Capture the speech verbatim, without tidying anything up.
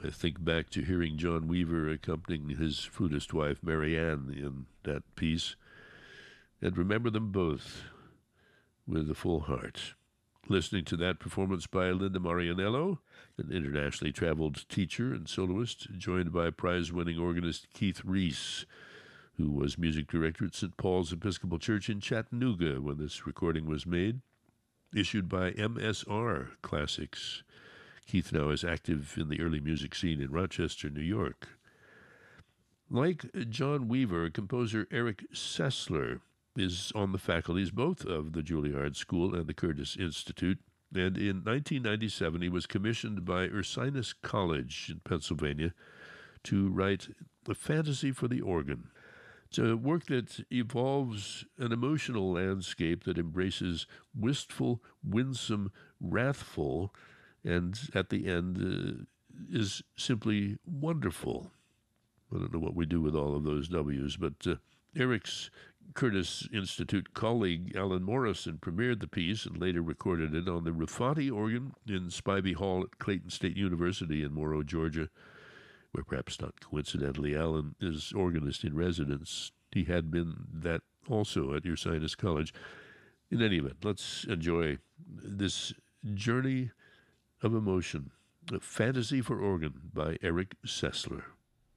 I think back to hearing John Weaver accompanying his flutist wife, Mary Ann, in that piece, and remember them both with a full heart. Listening to that performance by Linda Marianello, an internationally traveled teacher and soloist, joined by prize-winning organist Keith Reese, who was music director at Saint Paul's Episcopal Church in Chattanooga when this recording was made, issued by M S R Classics. Keith now is active in the early music scene in Rochester, New York. Like John Weaver, composer Eric Sessler is on the faculties both of the Juilliard School and the Curtis Institute, and in nineteen ninety-seven he was commissioned by Ursinus College in Pennsylvania to write A Fantasy for the Organ. It's a work that evolves an emotional landscape that embraces wistful, winsome, wrathful, and at the end uh, is simply wonderful. I don't know what we do with all of those W's, but uh, Eric's Curtis Institute colleague Alan Morrison premiered the piece and later recorded it on the Rufati organ in Spivey Hall at Clayton State University in Morrow, Georgia, where perhaps not coincidentally Alan is organist in residence. He had been that also at Ursinus College. In any event, let's enjoy this journey of emotion, A Fantasy for Organ by Eric Sessler.